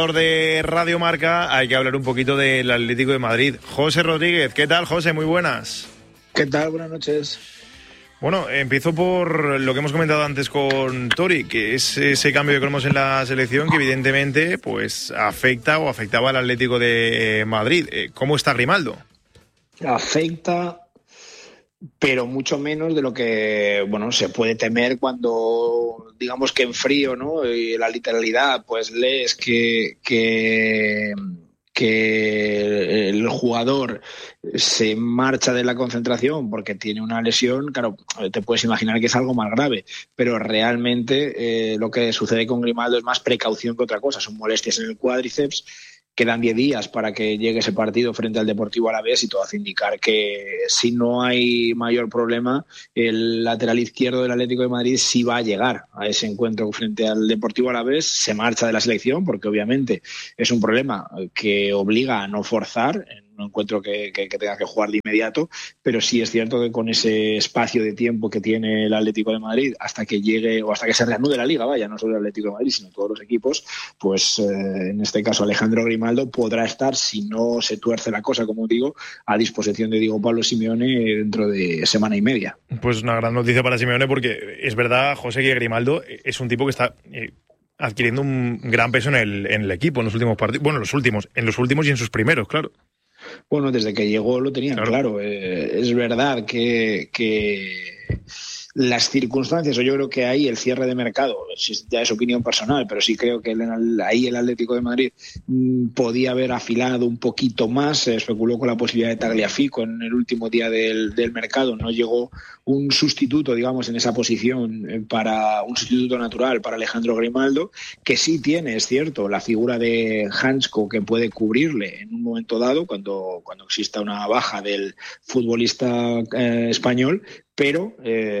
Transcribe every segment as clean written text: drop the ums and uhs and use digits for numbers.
De Radio Marca hay que hablar un poquito del Atlético de Madrid. José Rodríguez, ¿qué tal, José? Muy buenas. ¿Qué tal? Buenas noches. Bueno, empiezo por lo que hemos comentado antes con Tori, que es ese cambio de cromos en la selección que evidentemente pues afectaba al Atlético de Madrid. ¿Cómo está Grimaldo? Afecta, pero mucho menos de lo que se puede temer cuando, digamos que en frío, ¿no? Y la literalidad, pues lees que el jugador se marcha de la concentración porque tiene una lesión. Claro, te puedes imaginar que es algo más grave, pero realmente lo que sucede con Grimaldo es más precaución que otra cosa. Son molestias en el cuádriceps. Quedan 10 días para que llegue ese partido frente al Deportivo Alavés y todo hace indicar que, si no hay mayor problema, el lateral izquierdo del Atlético de Madrid sí va a llegar a ese encuentro frente al Deportivo Alavés. Se marcha de la selección porque obviamente es un problema que obliga a no forzar en un encuentro que tenga que jugar de inmediato, pero sí es cierto que con ese espacio de tiempo que tiene el Atlético de Madrid hasta que llegue o hasta que se reanude la Liga, no solo el Atlético de Madrid sino todos los equipos, pues en este caso Alejandro Grimaldo podrá estar, si no se tuerce la cosa, como digo, a disposición de Diego Pablo Simeone dentro de semana y media. Pues una gran noticia para Simeone, porque es verdad, José, que Grimaldo es un tipo que está adquiriendo un gran peso en el equipo en los últimos partidos. Bueno, en los últimos y en sus primeros, claro. Bueno, desde que llegó lo tenían claro. Es verdad que las circunstancias, o yo creo que ahí el cierre de mercado, ya es opinión personal, pero sí creo que ahí el Atlético de Madrid podía haber afilado un poquito más. Se especuló con la posibilidad de Tagliafico en el último día del mercado. No llegó un sustituto, digamos, en esa posición, para un sustituto natural para Alejandro Grimaldo, que sí tiene, es cierto, la figura de Hansko, que puede cubrirle en un momento dado cuando exista una baja del futbolista español, pero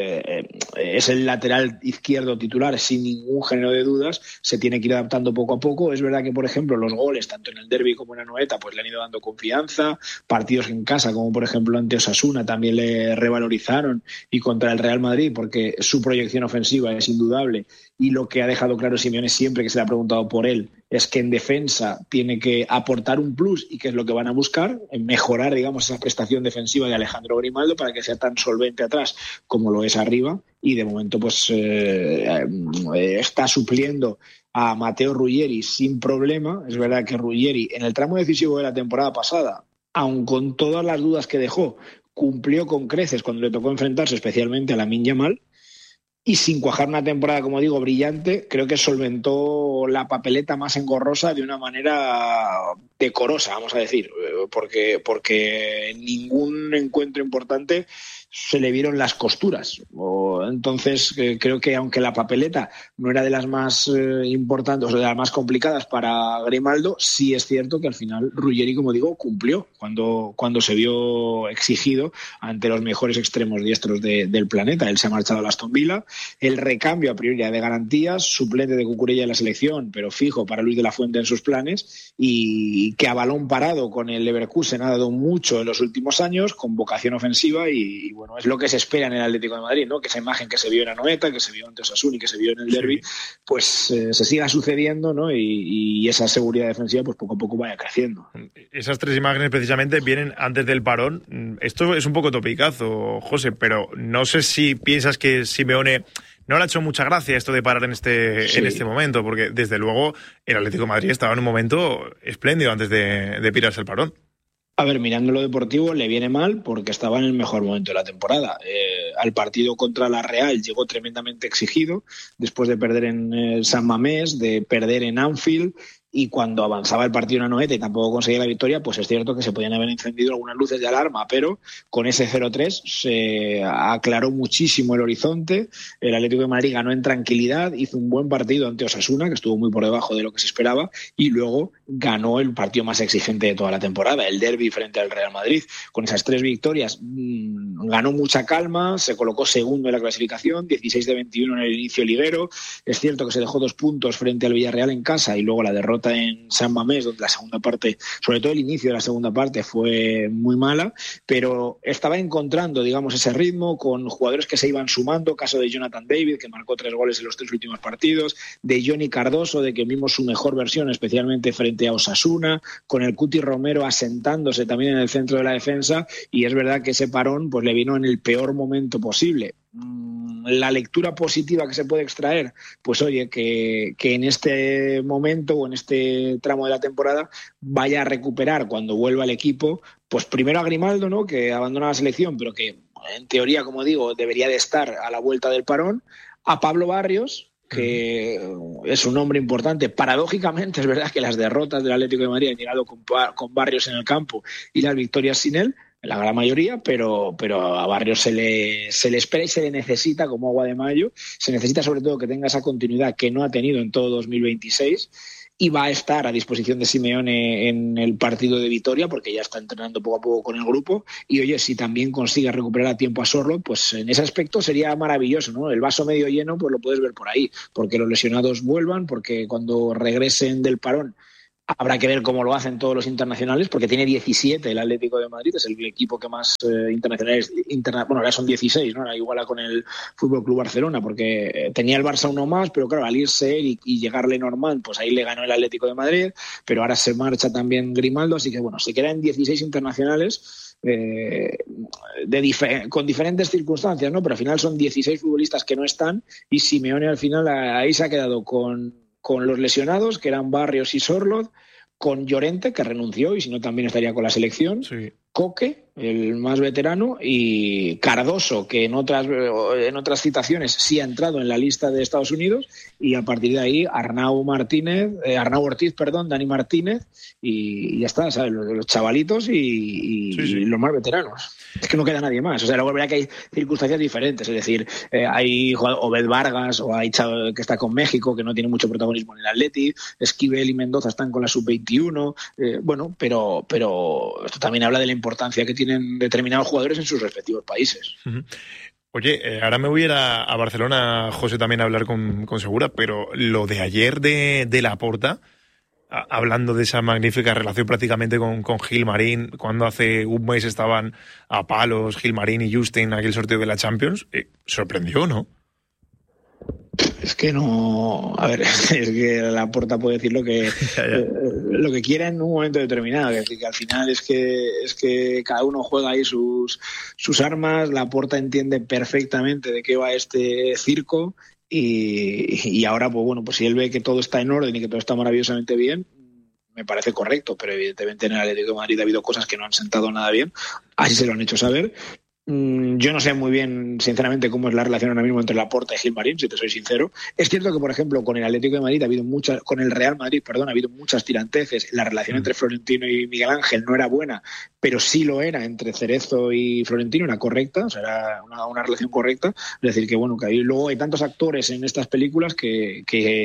es el lateral izquierdo titular sin ningún género de dudas. Se tiene que ir adaptando poco a poco. Es verdad que, por ejemplo, los goles, tanto en el derbi como en Anoeta, pues le han ido dando confianza. Partidos en casa, como por ejemplo ante Osasuna, también le revalorizaron, y contra el Real Madrid, porque su proyección ofensiva es indudable. Y lo que ha dejado claro Simeone siempre que se le ha preguntado por él es que en defensa tiene que aportar un plus, y que es lo que van a buscar, en mejorar, digamos, esa prestación defensiva de Alejandro Grimaldo para que sea tan solvente atrás como lo es arriba. Y de momento pues está supliendo a Matteo Ruggeri sin problema. Es verdad que Ruggeri en el tramo decisivo de la temporada pasada, aun con todas las dudas que dejó, cumplió con creces cuando le tocó enfrentarse especialmente a Lamine Yamal. Y sin cuajar una temporada, como digo, brillante, creo que solventó la papeleta más engorrosa de una manera decorosa, vamos a decir, porque en ningún encuentro importante se le vieron las costuras. Entonces, creo que aunque la papeleta no era de las más importantes o de las más complicadas para Grimaldo, sí es cierto que al final Ruggeri, como digo, cumplió cuando se vio exigido ante los mejores extremos diestros del planeta. Él se ha marchado a Aston Villa. El recambio a priori de garantías, suplente de Cucurella en la selección, pero fijo para Luis de la Fuente en sus planes, y que a balón parado con el Leverkusen ha dado mucho en los últimos años, con vocación ofensiva, y bueno, es lo que se espera en el Atlético de Madrid, ¿no? Que esa imagen que se vio en Anoeta, que se vio ante Osasuna y que se vio en el derbi, pues se siga sucediendo, ¿no? Y esa seguridad defensiva pues poco a poco vaya creciendo. Esas tres imágenes precisamente vienen antes del parón. Esto es un poco topicazo, José, pero no sé si piensas que Simeone no le ha hecho mucha gracia esto de parar en este momento, porque desde luego el Atlético de Madrid estaba en un momento espléndido antes de pirarse el parón. A ver, mirando lo deportivo le viene mal porque estaba en el mejor momento de la temporada. Al partido contra la Real llegó tremendamente exigido, después de perder en San Mamés, de perder en Anfield, y cuando avanzaba el partido en Anoeta y tampoco conseguía la victoria, pues es cierto que se podían haber encendido algunas luces de alarma, pero con ese 0-3 se aclaró muchísimo el horizonte. El Atlético de Madrid ganó en tranquilidad, hizo un buen partido ante Osasuna, que estuvo muy por debajo de lo que se esperaba, y luego ganó el partido más exigente de toda la temporada, el derbi frente al Real Madrid. Con esas 3 victorias ganó mucha calma, se colocó segundo en la clasificación, 16 de 21 en el inicio liguero. Es cierto que se dejó 2 puntos frente al Villarreal en casa y luego la derrota en San Mamés, donde la segunda parte, sobre todo el inicio de la segunda parte, fue muy mala, pero estaba encontrando, digamos, ese ritmo con jugadores que se iban sumando, caso de Jonathan David, que marcó 3 goles en los 3 últimos partidos, de Johnny Cardoso, de que vimos su mejor versión, especialmente frente a Osasuna, con el Cuti Romero asentándose también en el centro de la defensa, y es verdad que ese parón pues le vino en el peor momento posible. La lectura positiva que se puede extraer, pues oye, que en este momento o en este tramo de la temporada vaya a recuperar cuando vuelva el equipo, pues primero a Grimaldo, ¿no?, que abandona la selección, pero que en teoría, como digo, debería de estar a la vuelta del parón, a Pablo Barrios, que es un hombre importante. Paradójicamente, es verdad que las derrotas del Atlético de Madrid han llegado con Barrios en el campo y las victorias sin él, la gran mayoría, pero a Barrios se le espera y se le necesita como agua de mayo. Se necesita sobre todo que tenga esa continuidad que no ha tenido en todo 2026, y va a estar a disposición de Simeone en el partido de Vitoria, porque ya está entrenando poco a poco con el grupo. Y oye, si también consigue recuperar a tiempo a Sorloth, pues en ese aspecto sería maravilloso, ¿no? El vaso medio lleno, pues lo puedes ver por ahí, porque los lesionados vuelvan, porque cuando regresen del parón habrá que ver cómo lo hacen todos los internacionales, porque tiene 17 el Atlético de Madrid, es el equipo que más internacionales, bueno, ahora son 16, ¿no? Ahora iguala con el Fútbol Club Barcelona, porque tenía el Barça uno más, pero claro, al irse él y llegarle Norman, pues ahí le ganó el Atlético de Madrid, pero ahora se marcha también Grimaldo, así que bueno, se quedan 16 internacionales con diferentes circunstancias, ¿no? Pero al final son 16 futbolistas que no están, y Simeone al final ahí se ha quedado con los lesionados, que eran Barrios y Sorloth, con Llorente, que renunció y si no también estaría con la selección, sí. Coque, el más veterano, y Cardoso, que en otras citaciones sí ha entrado en la lista de Estados Unidos, y a partir de ahí Arnau Ortiz, Dani Martínez, y ya está, ¿sabes? Los chavalitos y los más veteranos. Es que no queda nadie más. O sea, luego verá que hay circunstancias diferentes. Es decir, hay Obed Vargas, o hay Chavo, que está con México, que no tiene mucho protagonismo en el Atleti. Esquivel y Mendoza están con la sub-21. Bueno, pero esto también habla de la importancia que tienen determinados jugadores en sus respectivos países. Uh-huh. Oye, ahora me voy a ir a Barcelona, José, también a hablar con Segura, pero lo de ayer de Laporta, hablando de esa magnífica relación prácticamente con Gilmarín, cuando hace un mes estaban a palos Gilmarín y Justin en aquel sorteo de la Champions, sorprendió, ¿no? Es que no... A ver, es que Laporta puede decir lo que quiera en un momento determinado. Es decir, que al final es que cada uno juega ahí sus armas. Laporta entiende perfectamente de qué va este circo. Y ahora, pues bueno, pues si él ve que todo está en orden y que todo está maravillosamente bien, me parece correcto, pero evidentemente en el Atlético de Madrid ha habido cosas que no han sentado nada bien, así se lo han hecho saber. Yo no sé muy bien, sinceramente, cómo es la relación ahora mismo entre Laporta y Gilmarín, si te soy sincero. Es cierto que, por ejemplo, con el Atlético de Madrid con el Real Madrid, ha habido muchas tiranteces. La relación entre Florentino y Miguel Ángel no era buena, pero sí lo era entre Cerezo y Florentino, era correcta, o sea, era una relación correcta. Es decir, que bueno, que luego hay tantos actores en estas películas que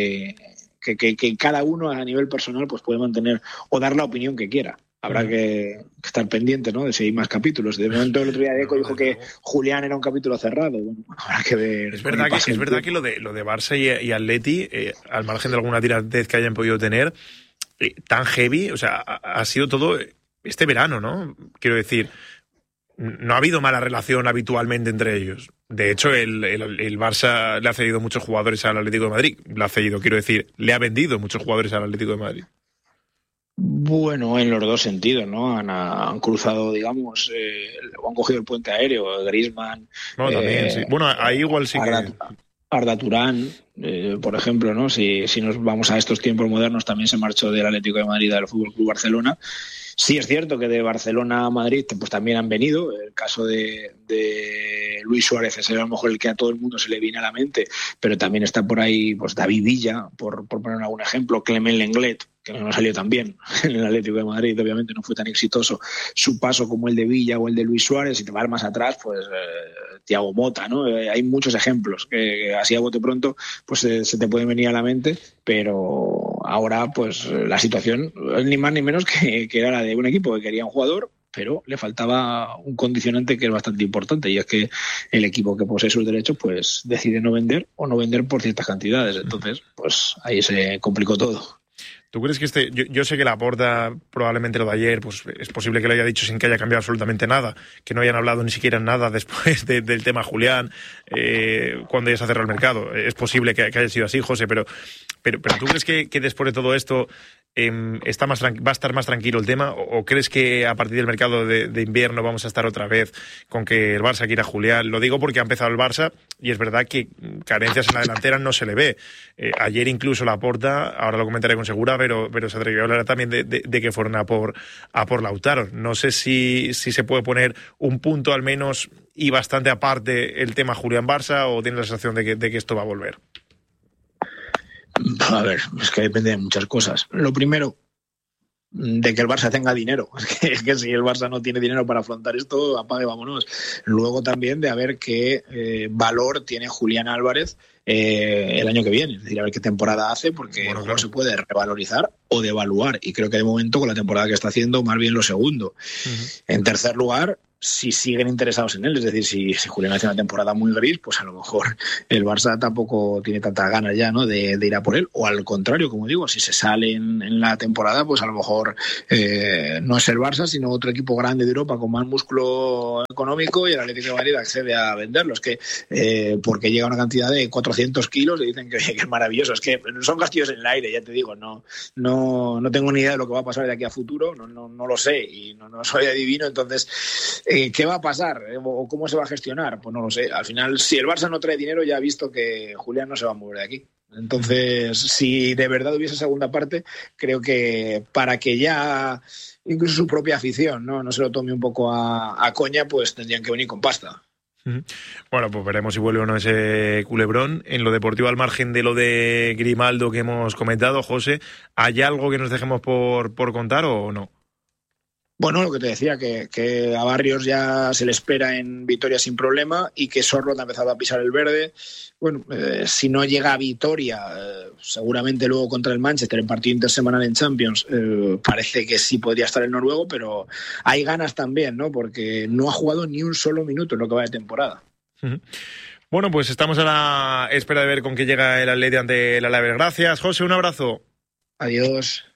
cada uno a nivel personal pues puede mantener o dar la opinión que quiera. Habrá que estar pendiente, ¿no?, de si hay más capítulos. De momento el otro día Deco dijo que Julián era un capítulo cerrado. Bueno, habrá que ver. Es verdad que lo de Barça y Atleti, al margen de alguna tiradez que hayan podido tener, tan heavy, o sea, ha sido todo este verano, ¿no? Quiero decir, no ha habido mala relación habitualmente entre ellos. De hecho, el Barça le ha cedido muchos jugadores al Atlético de Madrid. Le ha vendido muchos jugadores al Atlético de Madrid. Bueno, en los dos sentidos, ¿no? Han cruzado, digamos, han cogido el puente aéreo, Griezmann. No, también, sí. Bueno, ahí igual sí Arda Turán, por ejemplo, ¿no? Si nos vamos a estos tiempos modernos, también se marchó del Atlético de Madrid al Fútbol Club Barcelona. Sí es cierto que de Barcelona a Madrid pues también han venido. El caso de Luis Suárez es a lo mejor el que a todo el mundo se le viene a la mente, pero también está por ahí pues David Villa, por poner algún ejemplo, Clement Lenglet, que no salió tan bien en el Atlético de Madrid, obviamente no fue tan exitoso su paso como el de Villa o el de Luis Suárez. Si te vas más atrás, pues Thiago Motta, ¿no? Hay muchos ejemplos que así a bote pronto pues se te pueden venir a la mente, pero ahora pues la situación ni más ni menos que era la de un equipo que quería un jugador, pero le faltaba un condicionante que es bastante importante, y es que el equipo que posee sus derechos pues decide no vender o no vender por ciertas cantidades. Entonces, pues ahí se complicó todo. ¿Tú crees que yo sé que Laporta probablemente lo de ayer, pues es posible que lo haya dicho sin que haya cambiado absolutamente nada, que no hayan hablado ni siquiera nada después del tema Julián, cuando ya se ha cerrado el mercado? Es posible que haya sido así, José, pero ¿tú crees que después de todo esto va a estar más tranquilo el tema? ¿O crees que a partir del mercado de invierno vamos a estar otra vez con que el Barça quiera a Julián? Lo digo porque ha empezado el Barça y es verdad que carencias en la delantera no se le ve. Ayer incluso Laporta, ahora lo comentaré con Segura, pero se atrevió a hablar también de que fueron a por Lautaro. No sé si se puede poner un punto al menos y bastante aparte el tema Julián-Barça, o tienes la sensación de que esto va a volver. A ver, es que depende de muchas cosas. Lo primero, de que el Barça tenga dinero. Es que si el Barça no tiene dinero para afrontar esto, apague, vámonos. Luego también de a ver qué valor tiene Julián Álvarez el año que viene. Es decir, a ver qué temporada hace, porque el juego se puede revalorizar o devaluar. Y creo que de momento, con la temporada que está haciendo, más bien lo segundo. En tercer lugar, si siguen interesados en él, es decir, si Julián hace una temporada muy gris, pues a lo mejor el Barça tampoco tiene tantas ganas ya, ¿no?, de ir a por él, o al contrario, como digo, si se sale en la temporada, pues a lo mejor no es el Barça, sino otro equipo grande de Europa con más músculo económico, y el Atlético de Madrid accede a venderlo. Es que porque llega una cantidad de 400 kilos y dicen que es maravilloso. Es que son castillos en el aire, ya te digo, no tengo ni idea de lo que va a pasar de aquí a futuro, no lo sé, y no soy adivino. Entonces, ¿qué va a pasar? ¿O cómo se va a gestionar? Pues no lo sé. Al final, si el Barça no trae dinero, ya ha visto que Julián no se va a mover de aquí. Entonces, si de verdad hubiese segunda parte, creo que para que ya incluso su propia afición no se lo tome un poco a coña, pues tendrían que venir con pasta. Bueno, pues veremos si vuelve o no ese culebrón. En lo deportivo, al margen de lo de Grimaldo que hemos comentado, José, ¿hay algo que nos dejemos por contar o no? Bueno, lo que te decía, que a Barrios ya se le espera en Vitoria sin problema, y que Sorloth ha empezado a pisar el verde. Bueno, si no llega a Vitoria, seguramente luego contra el Manchester, en partido intersemanal en Champions, parece que sí podría estar el noruego, pero hay ganas también, ¿no?, porque no ha jugado ni un solo minuto en lo que va de temporada. Bueno, pues estamos a la espera de ver con qué llega el Atleti ante el Alavés. Gracias, José, un abrazo. Adiós.